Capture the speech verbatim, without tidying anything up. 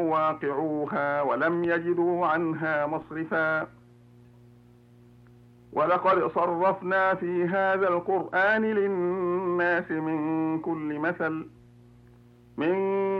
مواقعوها ولم يجدوا عنها مصرفا. ولقد صرفنا في هذا القرآن للناس من كل مثل من